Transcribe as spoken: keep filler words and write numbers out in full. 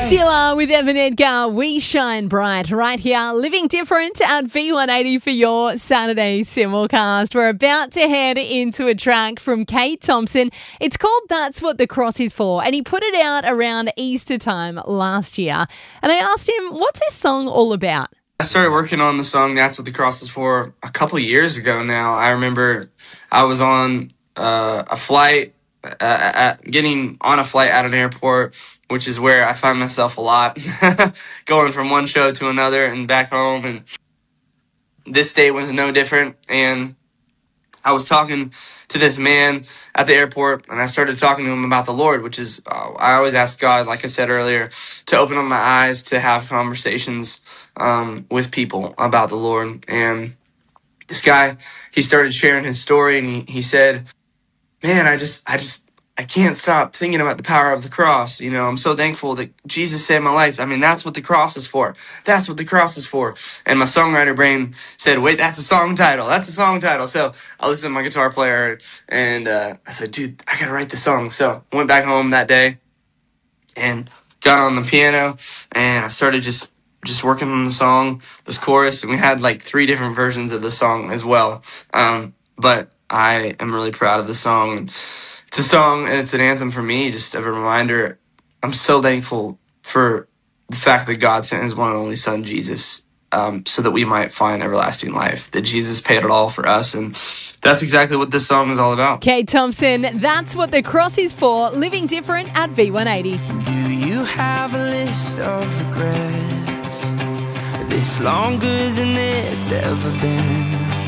Silla with Evan Edgar, We Shine Bright, right here, living different at V one eighty for your Saturday simulcast. We're about to head into a track from Kate Thompson. It's called That's What the Cross Is For, and he put it out around Easter time last year. And I asked him, what's his song all about? I started working on the song That's What the Cross Is For a couple years ago now. I remember I was on uh, a flight, uh, at, getting on a flight at an airport, which is where I find myself a lot, going from one show to another and back home. And this day was no different. And I was talking to this man at the airport, and I started talking to him about the Lord, which is, uh, I always ask God, like I said earlier, to open up my eyes to have conversations um, with people about the Lord. And this guy, he started sharing his story, and he, he said, man, I just, I just, I can't stop thinking about the power of the cross. You know, I'm so thankful that Jesus saved my life. I mean, that's what the cross is for. That's what the cross is for. And my songwriter brain said, wait, that's a song title. That's a song title. So I listened to my guitar player, and uh, I said, dude, I got to write the song. So I went back home that day and got on the piano, and I started just, just working on the song, this chorus. And we had like three different versions of the song as well. Um, but I am really proud of the song. And it's a song, and it's an anthem for me, just a reminder. I'm so thankful for the fact that God sent his one and only son, Jesus, um, so that we might find everlasting life, that Jesus paid it all for us. And that's exactly what this song is all about. Kate Thompson, That's What the Cross Is For, living different at V one eighty. Do you have a list of regrets? This longer than it's ever been?